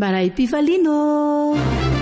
Maray Pifalino.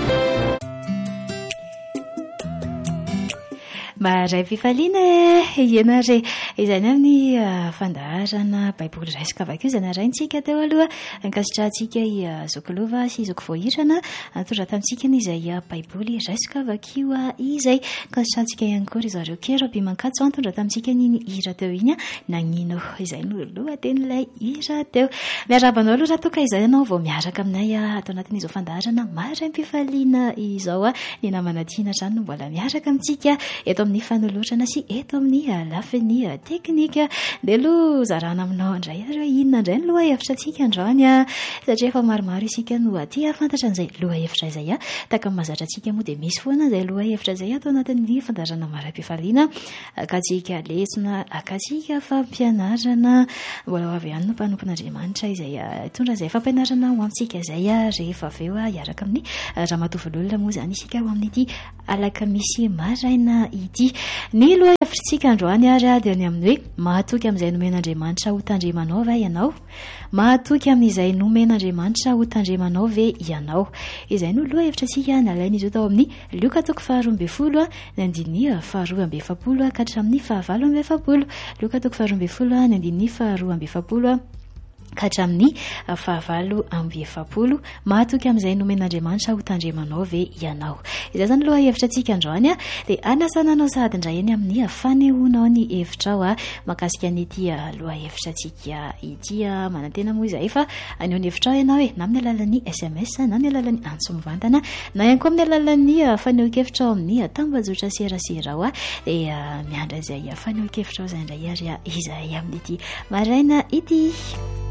Maray Pifalina ianare izany amin'ny fandaharana baiboly resaka avakio izany raintsika teo aloha ankasitrahantsika zokolova sy zokovoahirana natondra tamintsika izay baiboly resaka avakio izay ankasitrahantsika ihany koa zareo kerobimankatso antondra tamintsika niny hira teo iny nagnino izay no lohatenin'ilay hira teo miarabanao aloha raha toka izay ianao vao miaraka aminay atao anatin'izao fandaharana Maray Pifalina izao ny namana tiana zany no mbola miaraka amintsika eto amin'ny fanolorana sy eto amin'ny lafiny teknika dia aloha zarana aminao indray ireo inona indray ny loha hevitra antsika androany satria efa maromaro isika no tia fantatra an'izay loha hevitra izay taka mahazatra antsika moa dia misy foana izay loha hevitra izay atao anatin'ny fandaharana Maray Pifalina akatsika lesona akatsika fampianarana mbola ho avy ihany no mpanompon'Andriamanitra izay tondra izay fampianarana ho amintsika izay rehefa avy eo hiaraka amin'ny ramatovololona moa izany isika ho amin'ity alakamisy maraina ity ny loha hevitrintsika androany ary dia ny amin'ny hoe mahatoky amin'izay nomen'Andriamanitra ho tandremanao ve ianao mahatoky amin'izay nomen'Andriamanitra ho tandremanao ve ianao izay no loha hevitrintsika nalain'izy tao amin'ny Luka 12 ny andiny 2:7 ka hatramin'ny 9:7 Luka 12 ny andiny 2:7 ka hatramin'ny 9:7 mahatoky amin'izay nomen'Andriamanitra ho tandremanao ve ianao izay zany loha hevitra antsika androany dia anasananao sady indray eny amin'ny fanehoanao ny hevitrao makasika n'ity loha hevitra antsika ity manantena moa izay fa aneo ny hevitrao ianao na amin'ny alalan'ny SMS na amin'ny alalan'ny antso mivantana na ihany koa amin'ny alalan'ny fanehoan-kevitrao amin'ny tambazotra serasera dia miandra izay fanehoan-kevitrao izay indray ary izay amin'ity maraina ity